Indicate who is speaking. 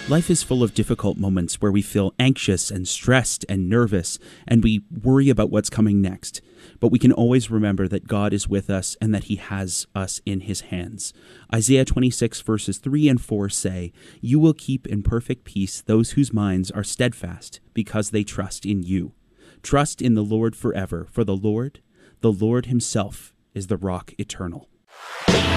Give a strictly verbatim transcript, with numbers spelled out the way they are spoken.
Speaker 1: Life is full of difficult moments where we feel anxious and stressed and nervous, and we worry about what's coming next. But we can always remember that God is with us and that he has us in his hands. Isaiah twenty-six verses three and four say, "You will keep in perfect peace those whose minds are steadfast, because they trust in you. Trust in the Lord forever, for the Lord, the Lord himself, is the rock eternal."